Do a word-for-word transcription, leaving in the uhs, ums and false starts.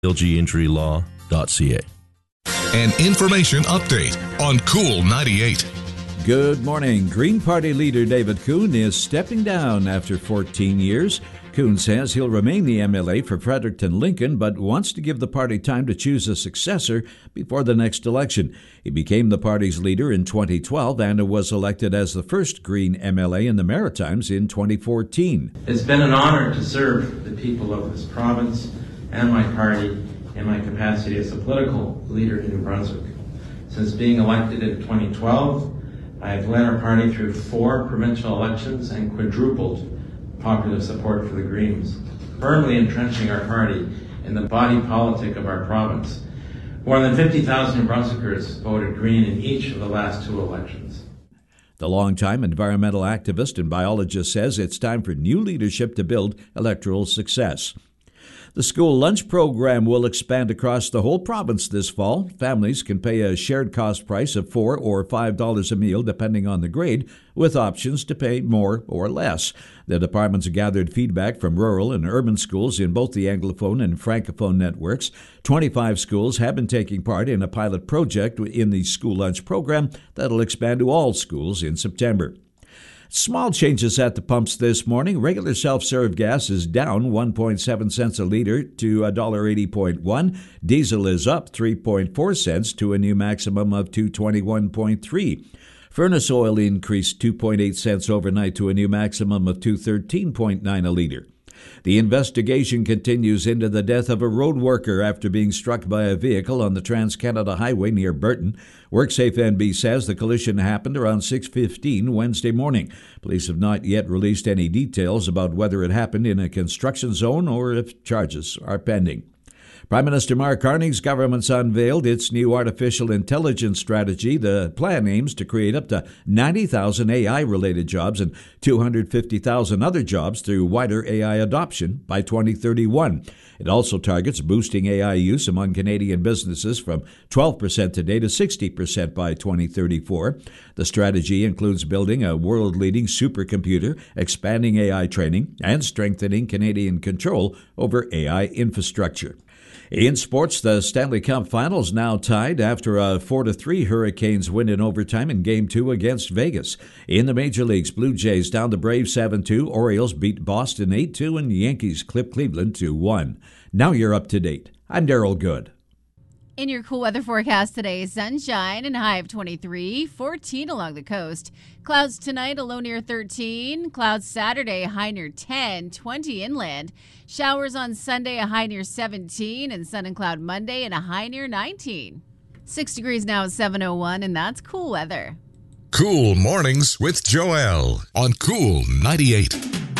L G injury law dot c a. An information update on Cool ninety-eight. Good morning. Green Party leader David Coon is stepping down after fourteen years. Coon says he'll remain the M L A for Fredericton Lincoln, but wants to give the party time to choose a successor before the next election. He became the party's leader in twenty twelve and was elected as the first Green M L A in the Maritimes in twenty fourteen. It's been an honor to serve the people of this province and my party in my capacity as a political leader in New Brunswick. Since being elected in twenty twelve, I have led our party through four provincial elections and quadrupled popular support for the Greens, firmly entrenching our party in the body politic of our province. More than fifty thousand New Brunswickers voted Green in each of the last two elections. The longtime environmental activist and biologist says it's time for new leadership to build electoral success. The school lunch program will expand across the whole province this fall. Families can pay a shared cost price of four dollars or five dollars a meal, depending on the grade, with options to pay more or less. The department's gathered feedback from rural and urban schools in both the Anglophone and Francophone networks. twenty-five schools have been taking part in a pilot project in the school lunch program that'll expand to all schools in September. Small changes at the pumps this morning. Regular self-serve gas is down one point seven cents a liter to one dollar eighty point one. Diesel is up three point four cents to a new maximum of two dollars twenty-one point three. Furnace oil increased two point eight cents overnight to a new maximum of two dollars thirteen point nine a liter. The investigation continues into the death of a road worker after being struck by a vehicle on the Trans-Canada Highway near Burton. WorkSafe N B says the collision happened around six fifteen Wednesday morning. Police have not yet released any details about whether it happened in a construction zone or if charges are pending. Prime Minister Mark Carney's government's unveiled its new artificial intelligence strategy. The plan aims to create up to ninety thousand A I-related jobs and two hundred fifty thousand other jobs through wider A I adoption by twenty thirty-one. It also targets boosting A I use among Canadian businesses from twelve percent today to sixty percent by twenty thirty-four. The strategy includes building a world-leading supercomputer, expanding A I training, and strengthening Canadian control over A I infrastructure. In sports, the Stanley Cup Finals now tied after a four to three Hurricanes win in overtime in Game two against Vegas. In the Major Leagues, Blue Jays down the Braves seven two, Orioles beat Boston eight two, and Yankees clip Cleveland two one. Now you're up to date. I'm Daryl Good. In your cool weather forecast today, sunshine and high of twenty-three, fourteen along the coast. Clouds tonight, a low near thirteen. Clouds Saturday, a high near ten, twenty inland. Showers on Sunday, a high near seventeen. And sun and cloud Monday, and a high near nineteen. Six degrees now at seven oh one, and that's cool weather. Cool Mornings with Joelle on Cool ninety-eight.